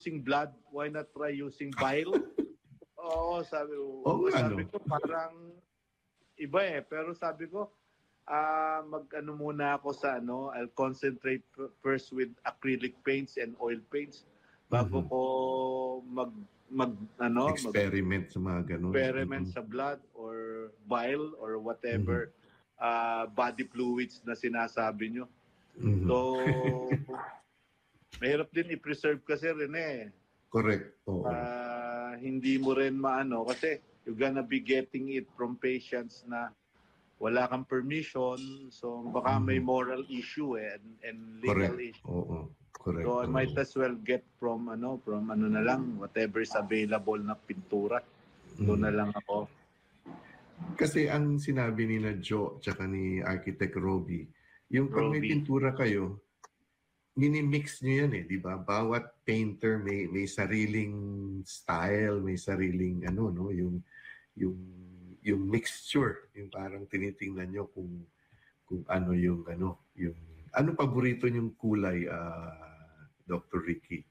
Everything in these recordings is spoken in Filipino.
using blood, why not try using bile? Oo, Oo nga, sabi no? ko parang iba eh. Pero sabi ko, mag-ano muna ako sa I'll concentrate first with acrylic paints and oil paints bago ko mag mag ano mag Experiment sa mga ganun. experiment sa blood or bile or Mhm. whatever body fluids na sinasabi nyo. Mhm. So, mahirap din i-preserve kasi rin eh. Correct. Oo. Hindi mo rin maano kasi you're gonna be getting it from patients na wala kang permission, so baka may moral issue and legal Correct. issue. Oo. Correct. So I might Oo. as well get from na lang, whatever is available na pintura. Doon na lang ako. Kasi ang sinabi ni na Joe tsaka ni Architect Robbie, yung pag may Robbie. pintura kayo, mini-mix nyo yan eh, di ba? Bawat painter may sariling style, may sariling no, yung yung mixture, yung parang tinitingnan nyo kung ano yung yung ano paborito yung kulay, Dr. Ricky?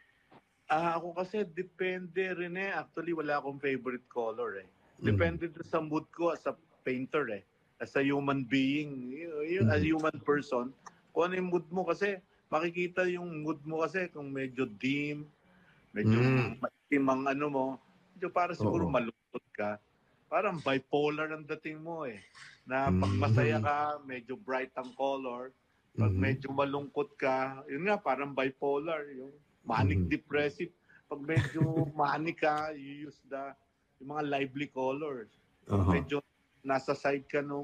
Ako kasi depende rin eh. Actually, wala akong favorite color eh. Depende din sa mood ko as a painter eh. As a human being, as a human person, kung ano yung mood mo kasi, makikita yung mood mo kasi kung medyo dim, medyo maitim ang ano mo, medyo para siguro malungkot ka. Parang bipolar ang dating mo eh. Na pag masaya ka, medyo bright ang color. Pag medyo malungkot ka, yun nga, parang bipolar. Yung manic depressive. Pag medyo manic ka, you use yung mga lively colors. Pag medyo nasa side ka nung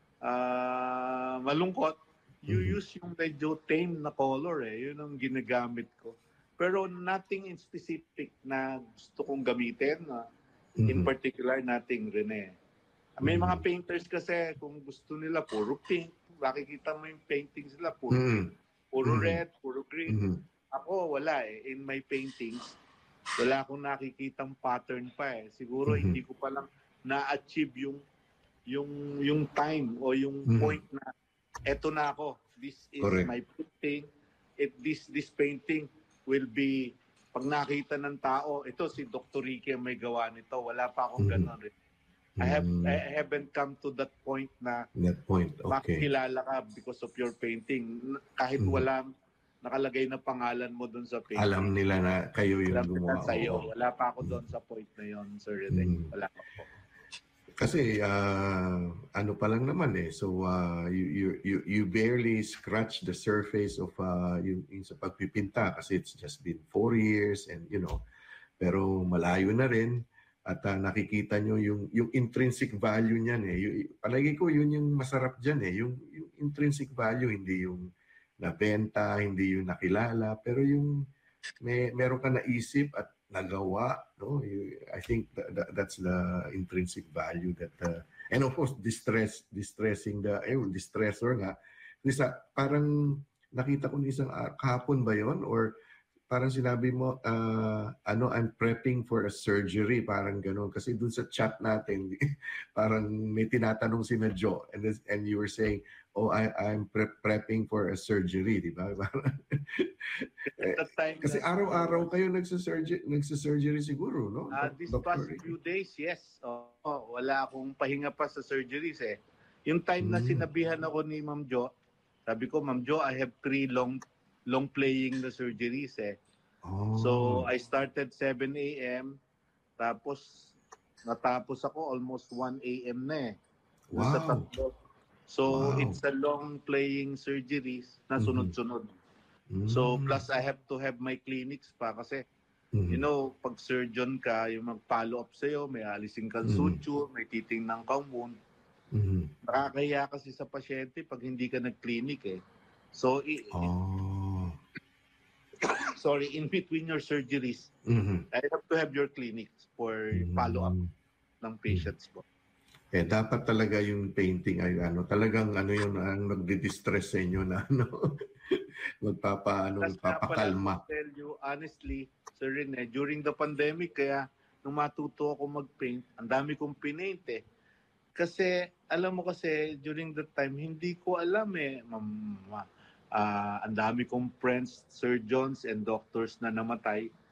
malungkot, you use yung medyo tame na color eh. Yun ang ginagamit ko. Pero nothing in specific na gusto kong gamitin. In particular, nothing rin eh. May mga painters kasi kung gusto nila puro pink, makikita mo yung paintings nila puro pink, puro red, puro green. Ako wala eh. In my paintings, wala akong nakikitang pattern pa eh. Siguro hindi ko pa lang na-achieve yung time o yung point na eto na ako. This is my painting. This painting will be pag nakita ng tao, ito si Dr. Ricky ang may gawa nito. Wala pa akong ganun rin. I haven't come to that point na makikilala ka because of your painting. Kahit wala nakalagay na pangalan mo doon sa painting. Alam nila na kayo yung gumawa. Sa'yo. Wala pa ako doon sa point na yon, Sir Rene. Wala pa po. Kasi ano pa lang naman eh. So you barely scratch the surface of yung sa pagpipinta kasi it's just been 4 years and pero malayo na rin at nakikita nyo yung intrinsic value niyan eh. Palagi ko yun yung masarap diyan eh, yung intrinsic value, hindi yung nabenta, hindi yung nakilala, pero yung meron ka naisip at nagawa, no? I think that's the intrinsic value that and of course distressing distressor nga. Kasi parang nakita ko isang kahapon ba yon or parang sinabi mo I'm prepping for a surgery, parang gano'n kasi dun sa chat natin parang may tinatanong si Joe and you were saying I'm prepping for a surgery, di ba? Kasi araw-araw kayo nagsa-surgery siguro, no? This past few days, yes. Wala akong pahinga pa sa surgeries eh. Yung time na sinabihan ako ni Ma'am Jo, sabi ko, Ma'am Jo, I have 3 long playing na surgeries eh. So I started 7 a.m. tapos natapos ako almost 1 a.m. na eh. Wow. Sa tatlo. So it's a long playing surgeries na sunod-sunod. So plus I have to have my clinics pa kasi pag surgeon ka, yung mag-follow up sa'yo, may alisin kang suture, may titingnan kang wound. Nakakahiya kasi sa pasyente pag hindi ka nag-clinic eh. So, in between your surgeries, I have to have your clinics for follow-up ng patients po. Dapat talaga yung painting ay talagang yun ang nagdi-distress sa inyo na magpapakalma. To tell you honestly, Sir Rene, during the pandemic, kaya nung matuto ako mag-paint, ang dami kong pinaint eh. Kasi, alam mo kasi, during that time, hindi ko alam eh, ang dami kong friends, surgeons and doctors na namatay